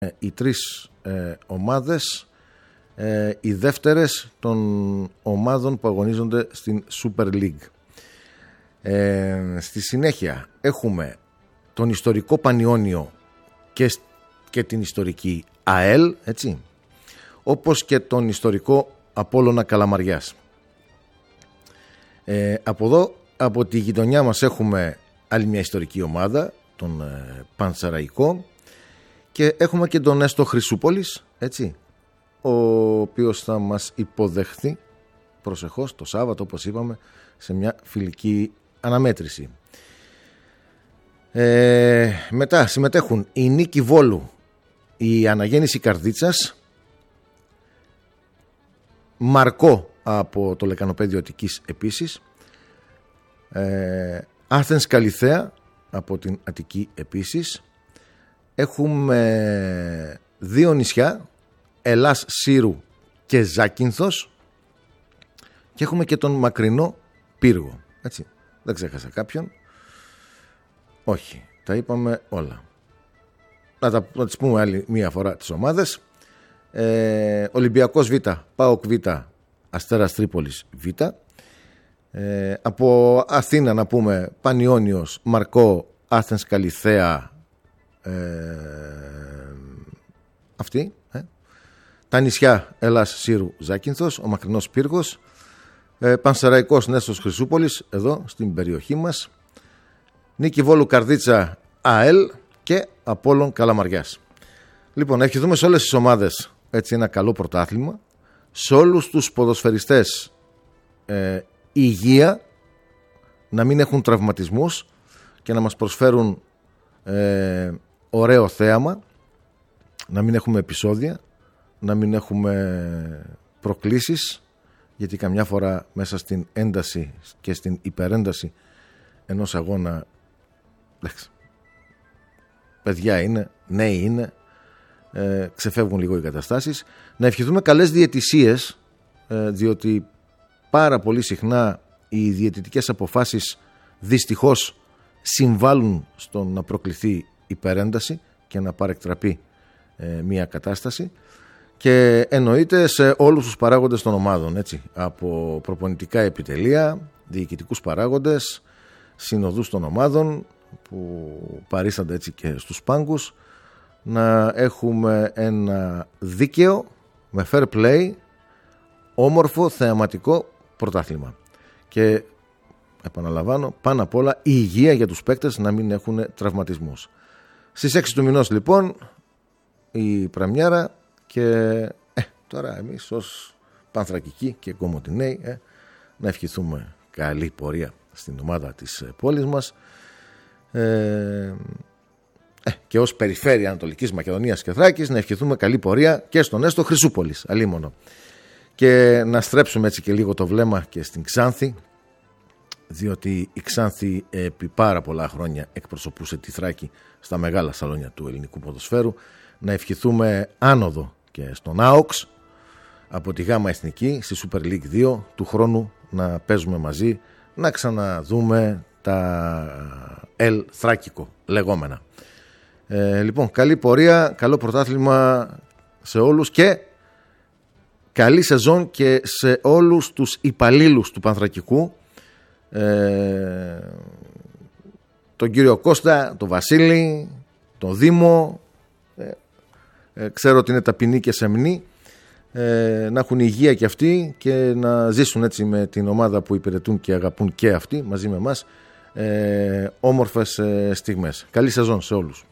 οι τρεις ομάδες, οι δεύτερες των ομάδων που αγωνίζονται στην Super League. Στη συνέχεια έχουμε τον ιστορικό Πανιόνιο και την ιστορική ΑΕΛ, έτσι, όπως και τον ιστορικό Απόλλωνα Καλαμαριάς. Από εδώ, από τη γειτονιά μας, έχουμε άλλη μια ιστορική ομάδα, τον Πανσεραϊκό, και έχουμε και τον Έστω Χρυσούπολης, έτσι, ο οποίος θα μας υποδεχθεί προσεχώς το Σάββατο, όπως είπαμε, σε μια φιλική αναμέτρηση. Μετά συμμετέχουν η Νίκη Βόλου, η Αναγέννηση Καρδίτσας, Μαρκό από το Λεκανοπέδιο Αττικής επίσης, Άθενς Καλιθέα από την Αττική επίσης. Έχουμε δύο νησιά, Ελλάς Σύρου και Ζάκυνθος, και έχουμε και τον μακρινό Πύργο, έτσι, δεν ξέχασα κάποιον. Όχι, τα είπαμε όλα. Να τις πούμε άλλη μία φορά τις ομάδες. Ολυμπιακός Β, ΠΑΟΚ Β, Αστέρας Τρίπολης Β. Από Αθήνα να πούμε Πανιόνιος, Μαρκό, Άθενς Καλιθέα, αυτή. Τα νησιά Ελλάς Σύρου Ζάκυνθος, ο μακρινός Πύργος. Πανσεραϊκός Νέστος Χρυσούπολης, εδώ στην περιοχή μας. Νίκη Βόλου Καρδίτσα ΑΕΛ και Απόλλων Καλαμαριάς. Λοιπόν, να ευχηθούμε σε όλες τις ομάδες, έτσι, ένα καλό πρωτάθλημα, σε όλους τους ποδοσφαιριστές υγεία, να μην έχουν τραυματισμούς και να μας προσφέρουν ωραίο θέαμα, να μην έχουμε επεισόδια, να μην έχουμε προκλήσεις, γιατί καμιά φορά μέσα στην ένταση και στην υπερένταση ενός αγώνα, παιδιά είναι, νέοι είναι, ξεφεύγουν λίγο οι καταστάσεις. Να ευχηθούμε καλές διαιτησίες, διότι πάρα πολύ συχνά οι διαιτητικές αποφάσεις δυστυχώς συμβάλλουν στο να προκληθεί υπερένταση και να παρεκτραπεί μια κατάσταση. Και εννοείται σε όλους τους παράγοντες των ομάδων, έτσι, από προπονητικά επιτελεία, διοικητικούς παράγοντες, συνοδούς των ομάδων που παρίστανται, έτσι, και στους πάγκους, να έχουμε ένα δίκαιο, με fair play, όμορφο, θεαματικό πρωτάθλημα. Και επαναλαμβάνω, πάνω απ' όλα η υγεία για τους παίκτες, να μην έχουν τραυματισμούς. Στις 6 του μηνός λοιπόν η πρεμιέρα, και τώρα εμείς ως Πανθρακικοί και Κομοτηναίοι να ευχηθούμε καλή πορεία στην ομάδα της πόλης μας, και ως περιφέρεια Ανατολικής Μακεδονίας και Θράκης να ευχηθούμε καλή πορεία και στον Έστω Χρυσούπολης, αλίμονο. Και να στρέψουμε έτσι και λίγο το βλέμμα και στην Ξάνθη, διότι η Ξάνθη επί πάρα πολλά χρόνια εκπροσωπούσε τη Θράκη στα μεγάλα σαλόνια του ελληνικού ποδοσφαίρου. Να ευχηθούμε άνοδο και στον ΑΟΚΣ από τη Γάμα Εθνική στη Super League 2, του χρόνου να παίζουμε μαζί, να ξαναδούμε τα Ελ Θράκικο λεγόμενα. Λοιπόν, καλή πορεία, καλό πρωτάθλημα σε όλους και καλή σεζόν και σε όλους τους υπαλλήλους του Πανθρακικού, τον κύριο Κώστα, τον Βασίλη, τον Δήμο, ξέρω ότι είναι ταπεινοί και σεμνοί, να έχουν υγεία και αυτοί και να ζήσουν, έτσι, με την ομάδα που υπηρετούν και αγαπούν και αυτοί μαζί με εμάς, όμορφες στιγμές. Καλή σεζόν σε όλους.